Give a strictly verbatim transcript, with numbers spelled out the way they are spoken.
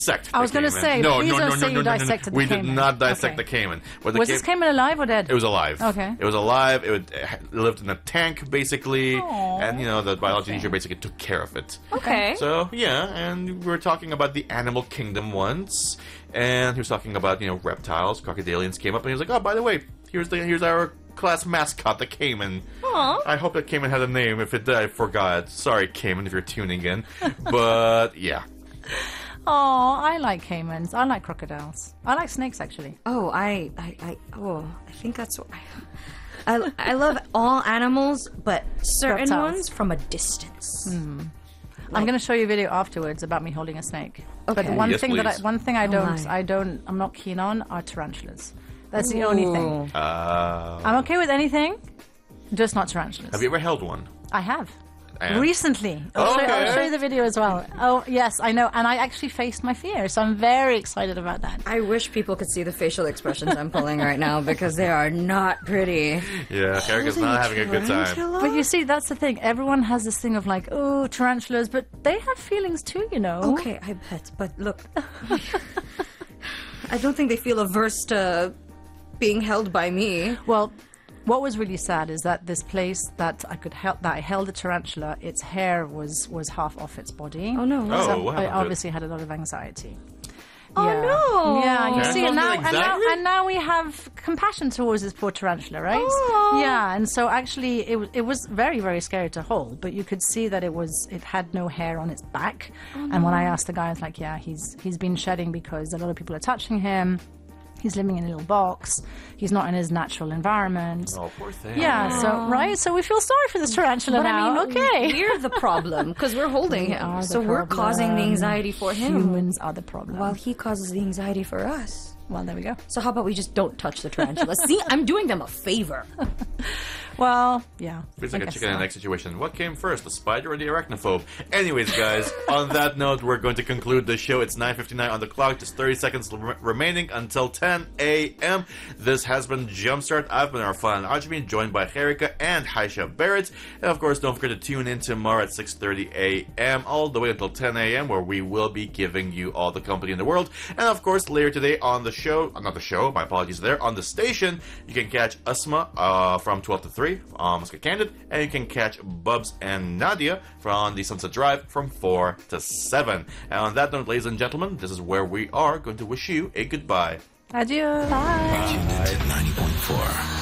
Dissect I was going to say, no, please no, don't no, say no, you no, no, no. dissected the We caiman. did not dissect Okay. the caiman. But the Was ca- this caiman alive or dead? It was alive. Okay. It was alive. It, would, it lived in a tank, basically. Aww. And, you know, the biology Okay. teacher basically took care of it. Okay. So, yeah, and we were talking about the animal kingdom once. And he was talking about, you know, reptiles. Crocodilians came up and he was like, oh, by the way, here's the here's our class mascot, the caiman. Aw. I hope that caiman had a name. If it did, I forgot. Sorry, caiman, if you're tuning in. But, yeah. Oh, I like caimans. I like crocodiles. I like snakes, actually. Oh, I, I, I, oh, I think that's what I, I, I love all animals, but certain Reptiles. ones from a distance. I'm going to show you a video afterwards about me holding a snake. But Okay. the one Yes, thing that I, please. one thing I don't, my. I don't, I'm not keen on are tarantulas. That's the only thing. Ooh. Uh, I'm okay with anything, just not tarantulas. have you ever held one? I have. And? Recently. I'll, show, I'll Okay. show you the video as well. Oh, yes, I know. And I actually faced my fear, so I'm very excited about that. I wish people could see the facial expressions I'm pulling right now because they are not pretty. Yeah, Erica's not having a good time. But you see, that's the thing. Everyone has this thing of like, oh, tarantulas, but they have feelings too, you know. Okay, I bet. But look, I don't think they feel averse to being held by me. Well, what was really sad is that this place that I could help, that I held a tarantula, its hair was was half off its body. Oh, no. Oh, So what I happened to it? obviously had a lot of anxiety. Oh, Yeah. no. Yeah, you Yeah. see, and now, and, now, Exactly. and now we have compassion towards this poor tarantula, right? Aw. Yeah, and so actually it, w- it was very, very scary to hold, but you could see that it was it had no hair on its back. And when I asked the guy, I was like, yeah, he's he's been shedding because a lot of people are touching him. He's living in a little box. He's not in his natural environment. Oh, poor thing. Yeah, so, right? So we feel sorry for this tarantula But now. I mean, okay. we're the problem because we're holding We him. are the So we're causing the problem. anxiety for him Humans are the problem. while he causes the anxiety for us. well, there we go. So how about we just don't touch the tarantula? See, I'm doing them a favor. Well, yeah. Feels I like a guess chicken and so. egg situation. What came first, the spider or the arachnophobe? Anyways, guys, on that note, we're going to conclude the show. It's nine fifty-nine on the clock. Just thirty seconds re- remaining until ten a.m. This has been Jumpstart. I've been Arfan Ajmi, joined by Herika and Haisha Barrett. And, of course, don't forget to tune in tomorrow at six thirty a.m. all the way until ten a.m., where we will be giving you all the company in the world. And, of course, later today on the show, uh, not the show, my apologies there, on the station, you can catch Asma uh, from twelve to three on Let's Get Candid, and you can catch Bubs and Nadia from the Sunset Drive from four to seven. And on that note, ladies and gentlemen, this is where we are going to wish you a goodbye. Adieu. Bye. Unit ninety point four.